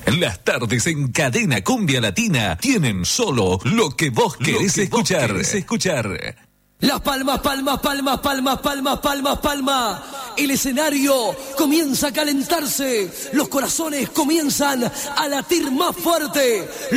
Las tardes en Cadena Cumbia Latina tienen solo lo que vos querés escuchar. Las palmas, palmas, palmas, palmas, palmas, palmas, palmas. El escenario comienza a calentarse. Los corazones comienzan a latir más fuerte.